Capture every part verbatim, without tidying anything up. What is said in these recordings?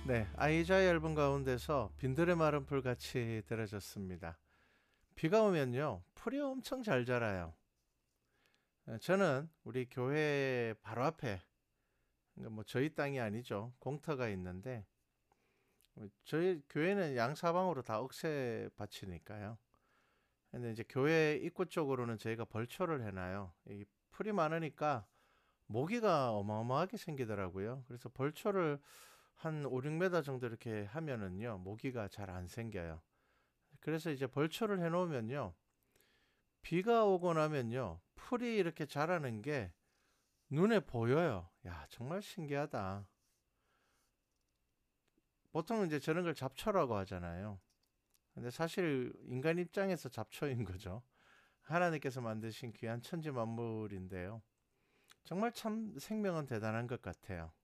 네, 아이자의 앨범 가운데서 빈들의 마른 풀 같이 들어졌습니다. 비가 오면요, 풀이 엄청 잘 자라요. 에, 저는 우리 교회 바로 앞에, 그러니까 뭐 저희 땅이 아니죠. 공터가 있는데, 뭐 저희 교회는 양사방으로 다 억새 밭이니까요. 근데 이제 교회 입구 쪽으로는 저희가 벌초를 해놔요. 이 풀이 많으니까 모기가 어마어마하게 생기더라고요. 그래서 벌초를 한 오, 육 미터 정도 이렇게 하면은요, 모기가 잘 안 생겨요. 그래서 이제 벌초를 해놓으면요, 비가 오고 나면요, 풀이 이렇게 자라는 게 눈에 보여요. 야, 정말 신기하다. 보통 이제 저런 걸 잡초라고 하잖아요. 근데 사실 인간 입장에서 잡초인 거죠. 하나님께서 만드신 귀한 천지 만물인데요. 정말 참 생명은 대단한 것 같아요.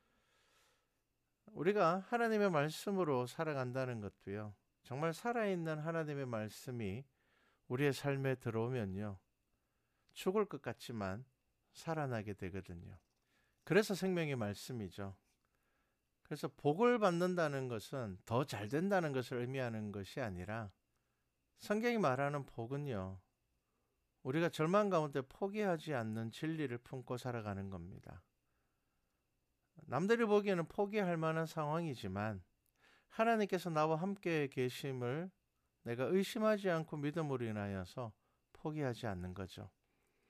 우리가 하나님의 말씀으로 살아간다는 것도요. 정말 살아있는 하나님의 말씀이 우리의 삶에 들어오면요. 죽을 것 같지만 살아나게 되거든요. 그래서 생명의 말씀이죠. 그래서 복을 받는다는 것은 더 잘 된다는 것을 의미하는 것이 아니라 성경이 말하는 복은요. 우리가 절망 가운데 포기하지 않는 진리를 품고 살아가는 겁니다. 남들이 보기에는 포기할 만한 상황이지만 하나님께서 나와 함께 계심을 내가 의심하지 않고 믿음으로 인하여서 포기하지 않는 거죠.